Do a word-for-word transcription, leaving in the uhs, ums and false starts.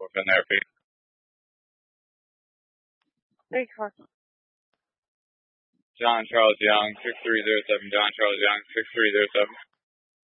Within there, Pete. Three four. John Charles Young, six three zero seven. John Charles Young, six three zero seven.